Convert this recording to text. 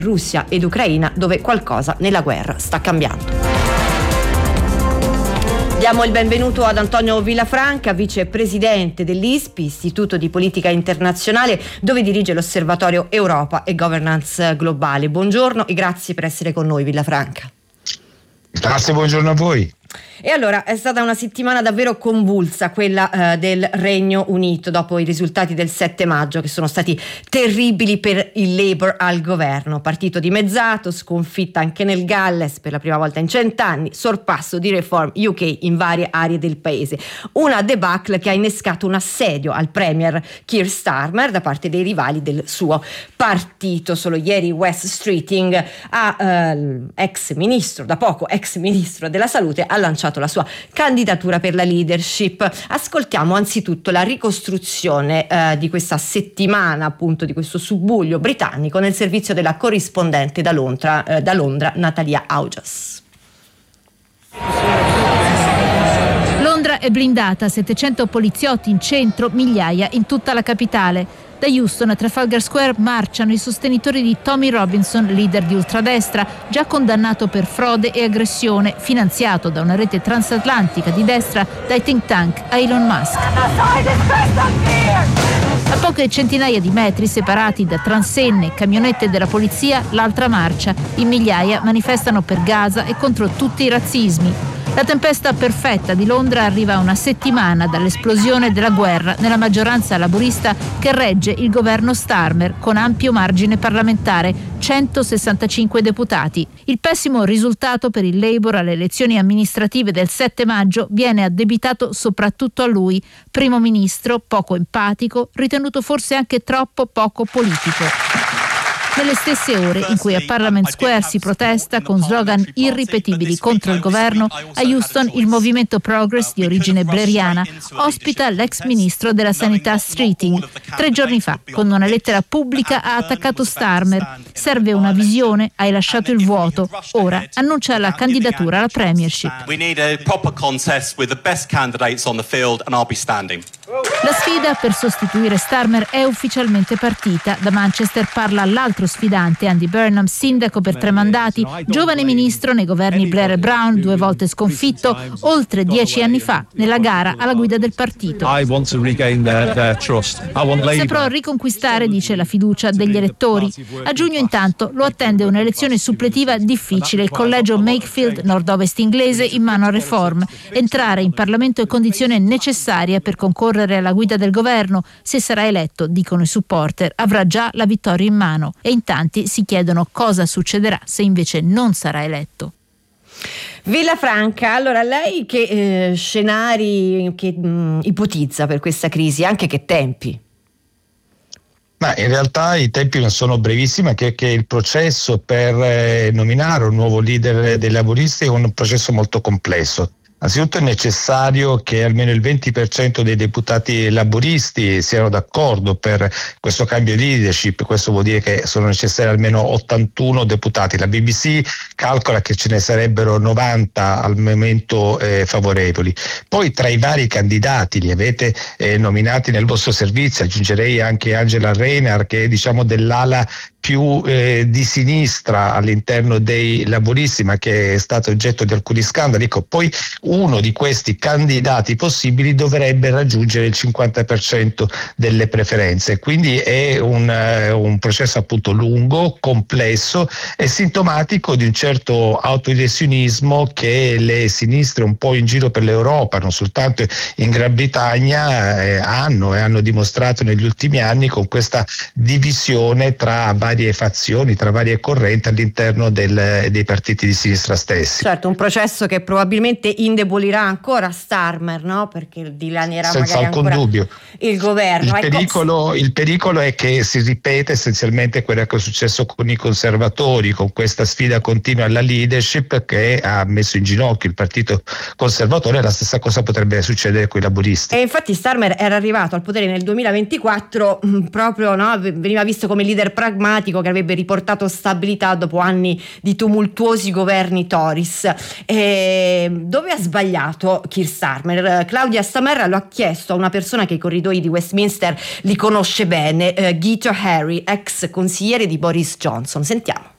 Russia ed Ucraina, dove qualcosa nella guerra sta cambiando. Diamo il benvenuto ad Antonio Villafranca, vicepresidente dell'ISPI, Istituto di Politica Internazionale, dove dirige l'Osservatorio Europa e Governance Globale. Buongiorno e grazie per essere con noi, Villafranca. Grazie, buongiorno a voi. E allora è stata una settimana davvero convulsa quella del Regno Unito dopo i risultati del 7 maggio che sono stati terribili per il Labour al governo. Partito dimezzato, sconfitta anche nel Galles per la prima volta in 100 anni, sorpasso di Reform UK in varie aree del paese. Una debacle che ha innescato un assedio al premier Keir Starmer da parte dei rivali del suo partito. Solo ieri Wes Streeting, da poco ex ministro della salute, ha lanciato la sua candidatura per la leadership. Ascoltiamo anzitutto la ricostruzione di questa settimana, appunto di questo subbuglio britannico, nel servizio della corrispondente da Londra Natalia Augias. Londra è blindata, 700 poliziotti in centro, migliaia in tutta la capitale. Da Houston a Trafalgar Square marciano i sostenitori di Tommy Robinson, leader di ultradestra, già condannato per frode e aggressione, finanziato da una rete transatlantica di destra dai think tank a Elon Musk. A poche centinaia di metri separati da transenne e camionette della polizia, l'altra marcia. In migliaia manifestano per Gaza e contro tutti i razzismi. La tempesta perfetta di Londra arriva a una settimana dall'esplosione della guerra nella maggioranza laburista che regge il governo Starmer con ampio margine parlamentare, 165 deputati. Il pessimo risultato per il Labour alle elezioni amministrative del 7 maggio viene addebitato soprattutto a lui, primo ministro poco empatico, ritenuto forse anche troppo poco politico. Nelle stesse ore in cui a Parliament Square si protesta con slogan irripetibili contro il governo, a Houston il movimento Progress di origine blairiana ospita l'ex ministro della sanità Streeting. 3 giorni fa, con una lettera pubblica, ha attaccato Starmer. Serve una visione, hai lasciato il vuoto. Ora annuncia la candidatura alla premiership. La sfida per sostituire Starmer è ufficialmente partita. Da Manchester parla l'altro sfidante, Andy Burnham, sindaco per 3 mandati, giovane ministro nei governi Blair e Brown, 2 volte sconfitto, oltre 10 anni fa, nella gara alla guida del partito. Saprò riconquistare, dice, la fiducia degli elettori. A giugno intanto lo attende un'elezione suppletiva difficile, il collegio Makefield, nord-ovest inglese, in mano a Reform. Entrare in Parlamento è condizione necessaria per concorrere alla guida del governo. Se sarà eletto, dicono i supporter, avrà già la vittoria in mano. E in tanti si chiedono cosa succederà se invece non sarà eletto. Villafranca, allora lei che scenari che ipotizza per questa crisi, anche che tempi? Ma in realtà i tempi non sono brevissimi, anche che il processo per nominare un nuovo leader dei laburisti è un processo molto complesso. Anzitutto è necessario che almeno il 20% dei deputati laburisti siano d'accordo per questo cambio di leadership. Questo vuol dire che sono necessari almeno 81 deputati. La BBC calcola che ce ne sarebbero 90 al momento favorevoli. Poi tra i vari candidati li avete nominati nel vostro servizio, aggiungerei anche Angela Rayner, che è diciamo dell'ala più di sinistra all'interno dei laburisti, ma che è stato oggetto di alcuni scandali. Ecco, poi uno di questi candidati possibili dovrebbe raggiungere il 50% delle preferenze, quindi è un processo appunto lungo, complesso e sintomatico di un certo autolesionismo che le sinistre un po' in giro per l'Europa, non soltanto in Gran Bretagna, hanno dimostrato negli ultimi anni con questa divisione tra varie fazioni, tra varie correnti all'interno dei partiti di sinistra stessi. Certo, un processo che probabilmente indebolirà ancora Starmer, no? Perché dilanierà senza magari alcun ancora dubbio il governo. Il pericolo è che si ripete essenzialmente quello che è successo con i conservatori, con questa sfida continua alla leadership che ha messo in ginocchio il partito conservatore. La stessa cosa potrebbe succedere con i laburisti. E infatti Starmer era arrivato al potere nel 2024 proprio, no? Veniva visto come leader pragmatico che avrebbe riportato stabilità dopo anni di tumultuosi governi Tories. Dove ha sbagliato Keir Starmer? Claudia Stamerra lo ha chiesto a una persona che i corridoi di Westminster li conosce bene, Guito Harry, ex consigliere di Boris Johnson. Sentiamo.